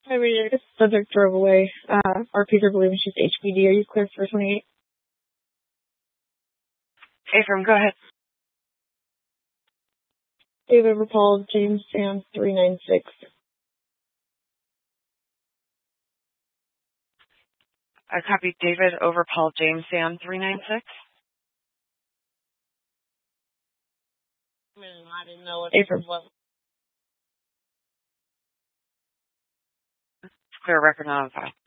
Hi, Rita. This subject drove away. Our are believing she's HPD. Are you clear for 28? Ephraim, go ahead. David Overpaul, James Sam 396. I copied David Overpaul, James Sam 396. I didn't know what Ephraim was. Clear record not on file.